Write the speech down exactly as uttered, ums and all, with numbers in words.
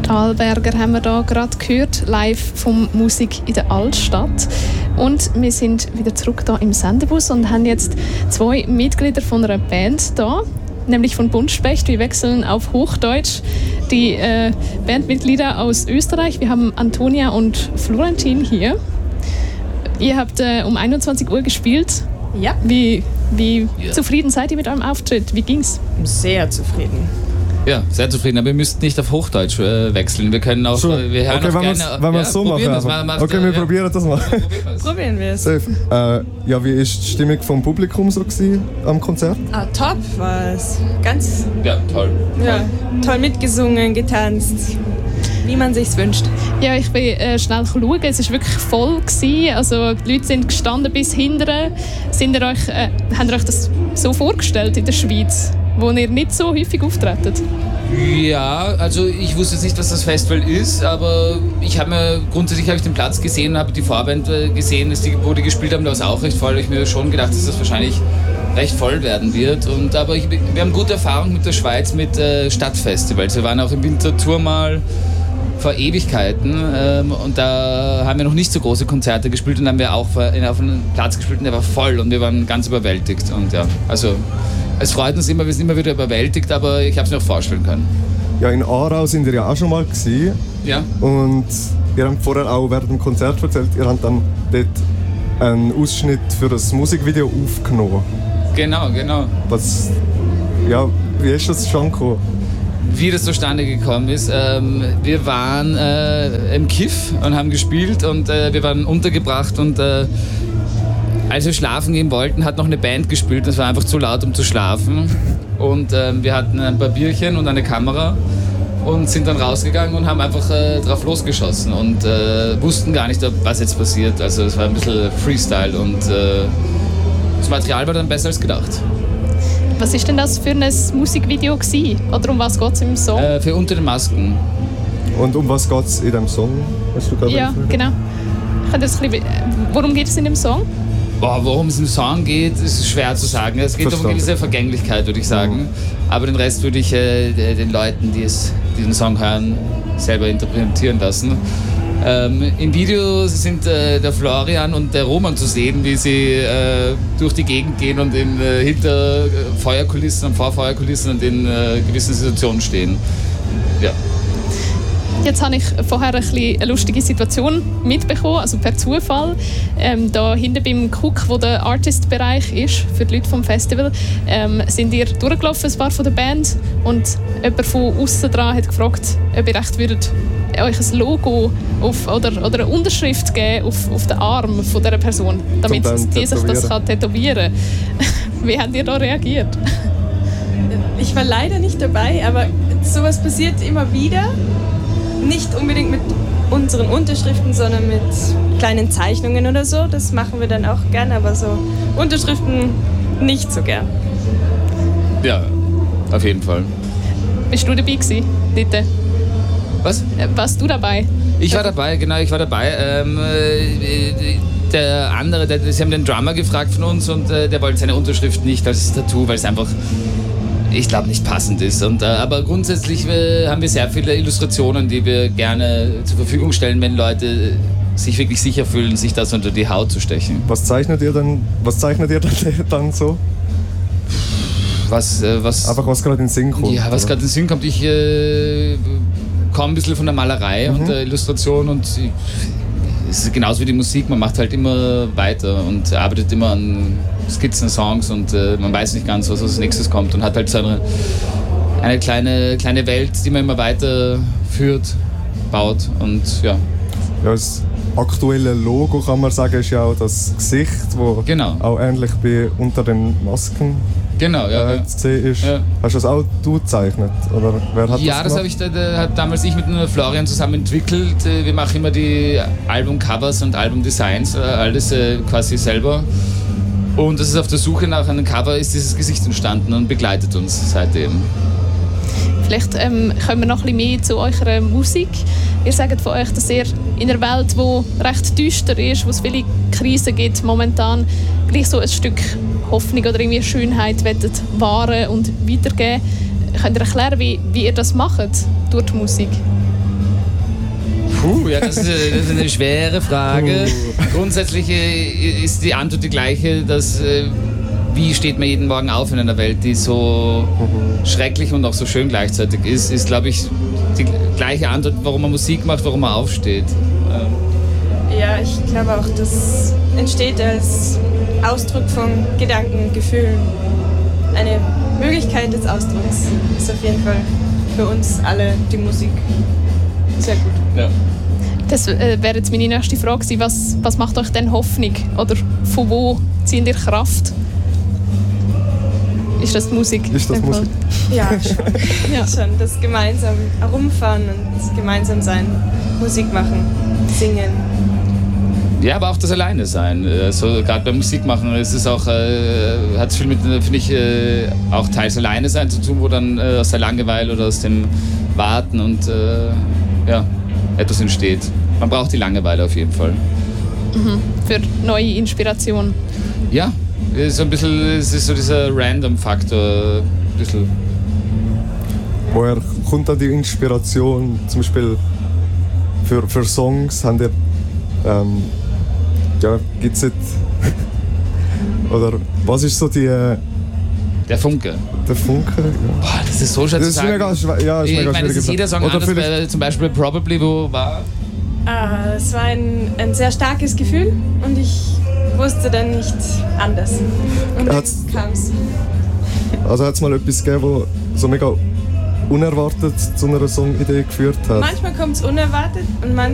Thalberger haben wir da gerade gehört, live vom Musik in der Altstadt. Und wir sind wieder zurück da im Sendebus und haben jetzt zwei Mitglieder von einer Band da, nämlich von Buntspecht. Wir wechseln auf Hochdeutsch. Die äh, Bandmitglieder aus Österreich. Wir haben Antonia und Florentin hier. Ihr habt äh, um einundzwanzig Uhr gespielt. Ja. Wie, wie ja. zufrieden seid ihr mit eurem Auftritt? Wie ging's? Sehr zufrieden. Ja, sehr zufrieden, aber wir müssten nicht auf Hochdeutsch äh, wechseln. Wir können auch, so, äh, wir hören okay, auch wenn gerne... Wenn wir es ja, so machen. Das, man macht, okay, wir ja. probieren das mal. Probieren wir es. Äh, ja, wie war die Stimmung vom Publikum so gewesen, am Konzert? Ah, top war es. Ganz Ja, toll. ja, toll mitgesungen, getanzt. Wie man sich's wünscht. Ja, ich bin äh, schnell schauen. Es war wirklich voll gewesen. Also die Leute sind gestanden bis hinten. Sind ihr euch, äh, habt ihr euch das so vorgestellt in der Schweiz, wo ihr nicht so häufig auftretet? Ja, also ich wusste jetzt nicht, was das Festival ist, aber ich habe mir grundsätzlich habe ich den Platz gesehen, habe die Vorband gesehen, dass die, wo die gespielt haben, da war es auch recht voll. Ich habe mir schon gedacht, dass das wahrscheinlich recht voll werden wird. Und, aber ich, wir haben gute Erfahrungen mit der Schweiz, mit äh, Stadtfestivals. Wir waren auch im Winterthur mal vor Ewigkeiten ähm, und da haben wir noch nicht so große Konzerte gespielt und dann haben wir auch auf einem Platz gespielt und der war voll und wir waren ganz überwältigt. Und ja, also es freut uns immer, wir sind immer wieder überwältigt, aber ich habe es mir auch vorstellen können. Ja, in Aarau sind ihr ja auch schon mal gewesen. Ja. Und ihr habt vorher auch während dem Konzert erzählt, ihr habt dann dort einen Ausschnitt für das Musikvideo aufgenommen. Genau, genau. Was, ja, wie ist das schon gekommen? Wie das zustande gekommen ist. Ähm, wir waren äh, im Kiff und haben gespielt und äh, wir waren untergebracht und äh, als wir schlafen gehen wollten, hat noch eine Band gespielt. Das war einfach zu laut, um zu schlafen. Und äh, wir hatten ein paar Bierchen und eine Kamera und sind dann rausgegangen und haben einfach äh, drauf losgeschossen und äh, wussten gar nicht, was jetzt passiert. Also es war ein bisschen Freestyle und äh, das Material war dann besser als gedacht. Was ist denn das für ein Musikvideo gewesen? Oder um was geht es im Song? Äh, für Unter den Masken. Und um was geht es in dem Song? Hast du ja, erzählt? genau. Ich das ein bisschen, worum geht es in dem Song? Boah, worum es im Song geht, ist schwer zu sagen. Es geht Verstanden. um eine gewisse Vergänglichkeit, würde ich sagen. Mhm. Aber den Rest würde ich äh, den Leuten, die, es, die den Song hören, selber interpretieren lassen. Ähm, Im Video sind äh, der Florian und der Roman zu sehen, wie sie äh, durch die Gegend gehen und in, äh, hinter Feuerkulissen und vor Feuerkulissen und in äh, gewissen Situationen stehen. Ja. Jetzt habe ich vorher ein bisschen eine lustige Situation mitbekommen, also per Zufall. Ähm, da hinten beim Cook, wo der Artist-Bereich ist, für die Leute vom Festival, ähm, sind ihr durchgelaufen, ein paar von der Band, und jemand von außen dran hat gefragt, ob ihr recht würdet euch ein Logo auf, oder, oder eine Unterschrift geben auf, auf den Arm von dieser Person, damit die sich das kann tätowieren kann. Wie habt ihr da reagiert? Ich war leider nicht dabei, aber sowas passiert immer wieder. Nicht unbedingt mit unseren Unterschriften, sondern mit kleinen Zeichnungen oder so. Das machen wir dann auch gern, aber so Unterschriften nicht so gern. Ja, auf jeden Fall. Bist du dabei gewesen, dort? Was? Äh, warst du dabei? Ich war dabei, genau, ich war dabei. Ähm, äh, der andere, der, sie haben den Drummer gefragt von uns und äh, der wollte seine Unterschrift nicht als Tattoo, weil es einfach, ich glaube, nicht passend ist. Und, äh, aber grundsätzlich äh, haben wir sehr viele Illustrationen, die wir gerne zur Verfügung stellen, wenn Leute sich wirklich sicher fühlen, sich das unter die Haut zu stechen. Was zeichnet ihr dann, was zeichnet ihr dann, dann so? Was, äh, was, Einfach was gerade in den Sinn kommt. Ja, was gerade in den Sinn kommt. Ich äh, komme ein bisschen von der Malerei mhm. und der Illustration und ich, es ist genauso wie die Musik, man macht halt immer weiter und arbeitet immer an Skizzen, Songs und äh, man weiß nicht ganz, was als nächstes kommt und hat halt so eine, eine kleine, kleine Welt, die man immer weiter führt, baut und ja. Ja, das aktuelle Logo, kann man sagen, ist ja auch das Gesicht, das genau. auch ähnlich wie Unter den Masken genau, ja, äh, zu sehen ist. Ja. Hast du das auch du gezeichnet? Oder wer hat ja, das, das habe ich da, da, hat damals ich mit Florian zusammen entwickelt. Wir machen immer die Albumcovers und Albumdesigns, alles äh, quasi selber. Und das ist auf der Suche nach einem Cover ist dieses Gesicht entstanden und begleitet uns seitdem. Vielleicht ähm, kommen wir noch ein bisschen mehr zu eurer Musik. Ihr sagt von euch, dass ihr in einer Welt, die recht düster ist, wo es viele Krisen gibt momentan, gleich so ein Stück Hoffnung oder irgendwie Schönheit wollt wahren und weitergeben. Könnt ihr erklären, wie, wie ihr das macht durch die Musik? Uh, ja, das ist, das ist eine schwere Frage. Uh. Grundsätzlich äh, ist die Antwort die gleiche, dass äh, wie steht man jeden Morgen auf in einer Welt, die so uh-huh. schrecklich und auch so schön gleichzeitig ist, ist, glaube ich, die gleiche Antwort, warum man Musik macht, warum man aufsteht. Ähm. Ja, ich glaube auch, das entsteht als Ausdruck von Gedanken, Gefühlen. Eine Möglichkeit des Ausdrucks ist auf jeden Fall für uns alle die Musik sehr gut. Ja. Das äh, wäre jetzt meine nächste Frage gewesen. Was, was macht euch denn Hoffnung? Oder von wo zieht ihr Kraft? Ist das die Musik? Ist das Musik? Ja, schon. ja. schon. Das gemeinsam herumfahren und gemeinsam sein, Musik machen, singen. Ja, aber auch das Alleine sein. Also gerade beim Musikmachen ist es auch, äh, hat es viel mit, finde ich, äh, auch teils alleine sein zu tun, wo dann äh, aus der Langeweile oder aus dem Warten und äh, ja, etwas entsteht. Man braucht die Langeweile auf jeden Fall. Mhm. Für neue Inspiration. Ja, so ein bisschen, es ist so dieser Random-Faktor. Ein bisschen. Woher kommt dann die Inspiration, zum Beispiel für, für Songs? Haben ihr, ähm, ja, gibt's jetzt oder was ist so die äh, der Funke. Der Funke, ja. Boah, das ist so schwer zu sagen. Das ist mega, ja, ist ich mega meine, es ist jeder Song oder anders, weil zum Beispiel Probably, wo war? Ah, es war ein, ein sehr starkes Gefühl und ich wusste dann nicht anders. Und dann kam's. Also hat es mal etwas gegeben, was so mega unerwartet zu einer Songidee geführt hat? Manchmal kommt es unerwartet und manchmal